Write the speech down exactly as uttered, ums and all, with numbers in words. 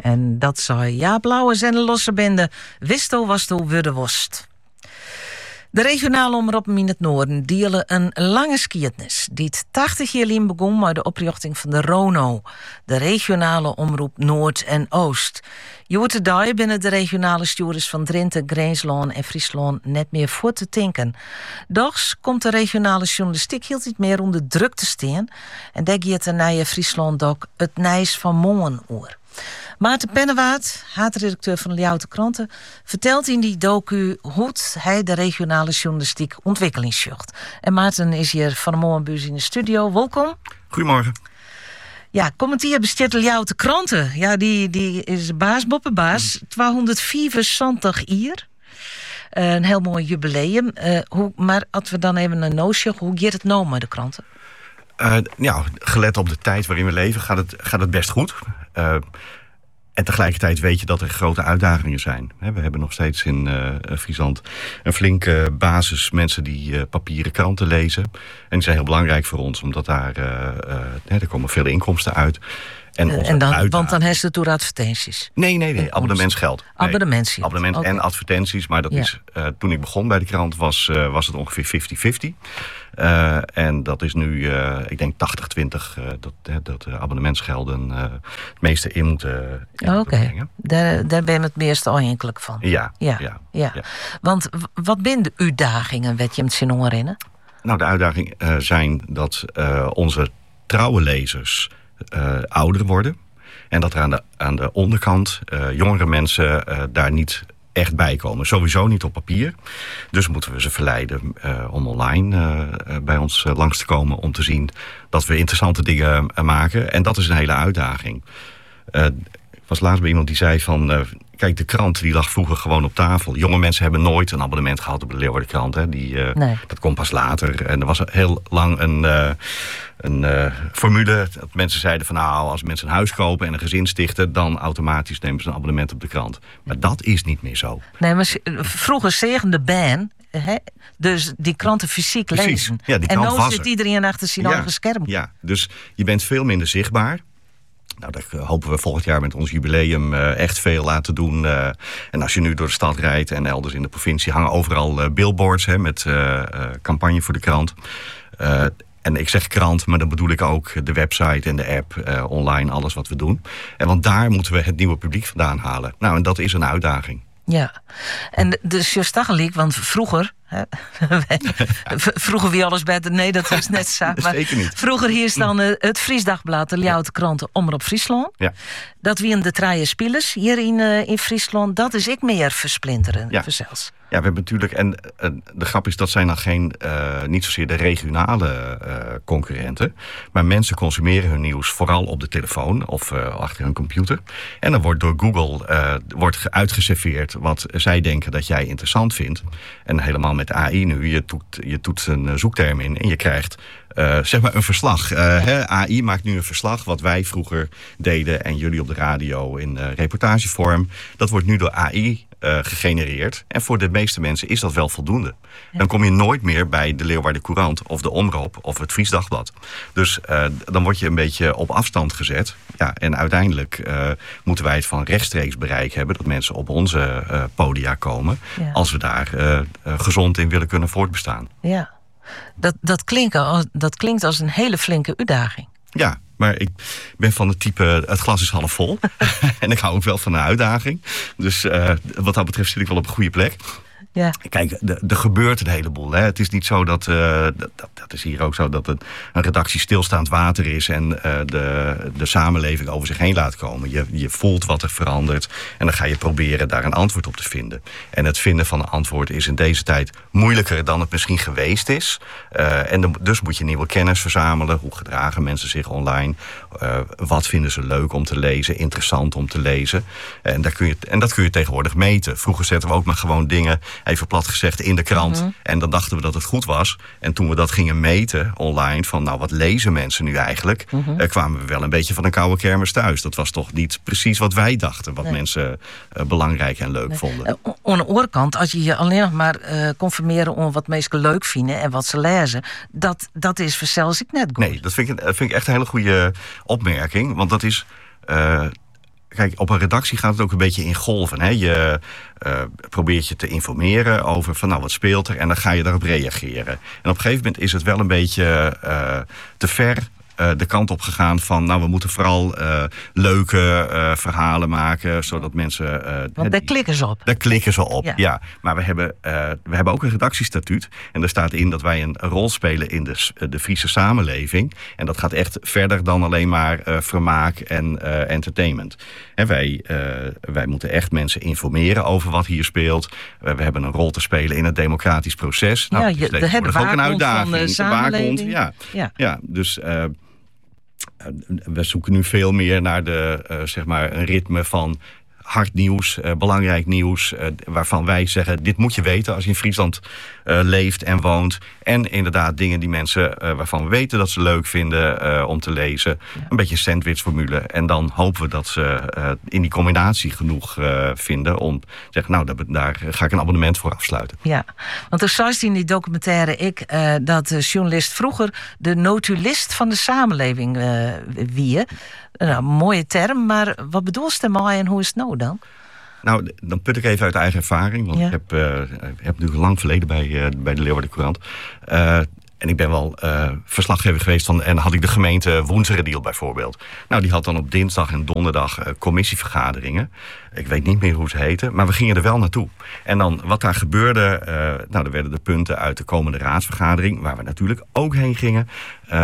En dat zei Ja Blauwe en de losse bende. Wisto was to wudde wost. De regionale omroepen in het noorden delen een lange skiertnis die het tachtig jaar geleden begon met de oprichting van de RONO, de regionale omroep Noord en Oost. Je wordt erbij binnen de regionale stuurders van Drenthe, Greenslaan en Friesland net meer voor te tinken. Dochs komt de regionale journalistiek heel niet meer onder druk te staan en daar gaat de nieuwe Friesland ook het nijs van Mongen oor. Maarten Pennewaard, haatredacteur van de Ljouwte Kranten, vertelt in die docu hoe hij de regionale journalistiek ontwikkeling zocht. En Maarten is hier van de Molenbuurs in de studio. Welkom. Goedemorgen. Ja, commentaar besteedt de Ljouwte Kranten. Ja, die, die is baas, boppenbaas. tweehonderdvierenzwantig jaar. Uh, een heel mooi jubileum. Uh, hoe, maar als we dan even een noosje, hoe gaat het nou met de kranten? Uh, ja, gelet op de tijd waarin we leven gaat het, gaat het best goed. Uh, En tegelijkertijd weet je dat er grote uitdagingen zijn. We hebben nog steeds in uh, Friesland een flinke basis mensen die uh, papieren kranten lezen. En die zijn heel belangrijk voor ons, omdat daar uh, uh, er komen veel inkomsten uit. En, uh, en dan, want dan heeft het door advertenties? Nee, nee, nee, abonnementsgeld. Nee, abonnementie. Abonnement okay. En advertenties, maar dat ja. is, uh, toen ik begon bij de krant was, uh, was het ongeveer vijftig vijftig. Uh, en dat is nu, uh, ik denk tachtig twintig, uh, dat, uh, dat uh, abonnementsgelden uh, het meeste in moeten, in Oké, moeten brengen. Daar, daar ben je het meeste afhankelijk van. Ja, ja, ja, ja. ja. Want wat zijn de uitdagingen, weet je hem zin herinneren? Nou, de uitdagingen uh, zijn dat uh, onze trouwe lezers uh, ouder worden. En dat er aan de, aan de onderkant uh, jongere mensen uh, daar niet echt bij komen. Sowieso niet op papier. Dus moeten we ze verleiden uh, om online uh, bij ons uh, langs te komen om te zien dat we interessante dingen uh, maken. En dat is een hele uitdaging. Uh, ik was laatst bij iemand die zei van Uh, kijk, de krant die lag vroeger gewoon op tafel. Jonge mensen hebben nooit een abonnement gehad op de Leeuwardenkrant. Hè. Die, uh, nee. Dat komt pas later. En er was heel lang een, uh, een uh, formule dat mensen zeiden van nou, als mensen een huis kopen en een gezin stichten, dan automatisch nemen ze een abonnement op de krant. Maar dat is niet meer zo. Nee, maar vroeger zeggen de ban, hè? Dus die kranten fysiek Precies. lezen. Ja, die en krant nu zit iedereen achter zijn ja, eigen scherm. Ja, dus je bent veel minder zichtbaar. Nou, daar hopen we volgend jaar met ons jubileum uh, echt veel laten doen. Uh, en als je nu door de stad rijdt en elders in de provincie hangen overal uh, billboards hè, met uh, uh, campagne voor de krant. Uh, en ik zeg krant, maar dan bedoel ik ook de website en de app, uh, online, alles wat we doen. En want daar moeten we het nieuwe publiek vandaan halen. Nou, en dat is een uitdaging. Ja, en dus je stageliek, want vroeger, hè, vroeger wie alles bij de, nee, dat is net zo. Maar zeker niet. Vroeger hier is dan uh, het Fries Dagblad, de Ljouwte Kranten, Omroep Friesland. Ja. Dat wie in de traaie spelers hier in, uh, in Friesland, dat is ik meer versplinteren, ja. verzels. Ja, we hebben natuurlijk, en uh, de grap is, dat zijn dan geen, uh, niet zozeer de regionale uh, concurrenten. Maar mensen consumeren hun nieuws vooral op de telefoon of uh, achter hun computer. En dan wordt door Google uh, wordt uitgeserveerd wat zij denken dat jij interessant vindt. En helemaal met A I nu, je toet, je toetst een zoekterm in en je krijgt Uh, zeg maar een verslag. Uh, ja. hè, A I maakt nu een verslag wat wij vroeger deden en jullie op de radio in uh, reportagevorm. Dat wordt nu door A I uh, gegenereerd. En voor de meeste mensen is dat wel voldoende. Ja. Dan kom je nooit meer bij de Leeuwarden Courant of de Omroep of het Fries Dagblad. Dus uh, dan word je een beetje op afstand gezet. Ja, en uiteindelijk uh, moeten wij het van rechtstreeks bereik hebben dat mensen op onze uh, podia komen. Ja. Als we daar uh, uh, gezond in willen kunnen voortbestaan. Ja. Dat, dat, klinkt als, dat klinkt als een hele flinke uitdaging. Ja, maar ik ben van het type, het glas is half vol. En ik hou ook wel van een uitdaging. Dus uh, wat dat betreft zit ik wel op een goede plek. Ja. Kijk, er gebeurt een heleboel. Hè. Het is niet zo dat, uh, dat, dat is hier ook zo, dat een, een redactie stilstaand water is en uh, de, de samenleving over zich heen laat komen. Je, je voelt wat er verandert en dan ga je proberen daar een antwoord op te vinden. En het vinden van een antwoord is in deze tijd moeilijker dan het misschien geweest is. Uh, en de, dus moet je nieuwe kennis verzamelen. Hoe gedragen mensen zich online? Uh, wat vinden ze leuk om te lezen? Interessant om te lezen? En, daar kun je, en dat kun je tegenwoordig meten. Vroeger zetten we ook maar gewoon dingen, even plat gezegd, in de krant. Mm-hmm. En dan dachten we dat het goed was. En toen we dat gingen meten online, van nou, wat lezen mensen nu eigenlijk? Mm-hmm. Uh, kwamen we wel een beetje van een koude kermis thuis. Dat was toch niet precies wat wij dachten, wat nee. mensen uh, belangrijk en leuk nee. vonden. Uh, aan de andere kant, als je je alleen nog maar uh, conformeren om wat mensen leuk vinden en wat ze lezen, dat, dat is zelfs ik net goed. Nee, dat vind ik, dat vind ik echt een hele goede opmerking. Want dat is, Uh, kijk, op een redactie gaat het ook een beetje in golven. Hè? Je uh, probeert je te informeren over van nou wat speelt er en dan ga je daarop reageren. En op een gegeven moment is het wel een beetje uh, te ver Uh, de kant op gegaan van, nou, we moeten vooral uh, leuke uh, verhalen maken, zodat mensen... Uh, Want daar klikken ze op. Daar klikken ze op, ja. ja. Maar we hebben, uh, we hebben ook een redactiestatuut. En daar staat in dat wij een rol spelen in de, de Friese samenleving. En dat gaat echt verder dan alleen maar uh, vermaak en uh, entertainment. En wij, uh, wij moeten echt mensen informeren over wat hier speelt. Uh, we hebben een rol te spelen in het democratisch proces. Nou, ja, je, de, de, de ook een uitdaging. Van de samenleving. De ja. Ja. ja, dus... Uh, we zoeken nu veel meer naar de, uh, zeg maar een ritme van hard nieuws, uh, belangrijk nieuws, uh, waarvan wij zeggen, dit moet je weten als je in Friesland uh, leeft en woont. En inderdaad dingen die mensen uh, waarvan we weten dat ze leuk vinden uh, om te lezen. Ja. Een beetje sandwichformule. En dan hopen we dat ze uh, in die combinatie genoeg uh, vinden om te zeggen, nou, daar, daar ga ik een abonnement voor afsluiten. Ja, want er zei in die documentaire ik uh, dat de journalist vroeger de notulist van de samenleving uh, wie. Nou, mooie term, maar wat bedoel je ermee en hoe is het nou dan? Nou, dan put ik even uit eigen ervaring. Want ja. ik heb, uh, heb natuurlijk een lang verleden bij, uh, bij de Leeuwarden Courant. Uh, en ik ben wel uh, verslaggever geweest van, en had ik de gemeente Woensrediel bijvoorbeeld. Nou, die had dan op dinsdag en donderdag uh, commissievergaderingen. Ik weet niet meer hoe ze heten, maar we gingen er wel naartoe. En dan wat daar gebeurde, uh, nou, er werden de punten uit de komende raadsvergadering, waar we natuurlijk ook heen gingen. Uh,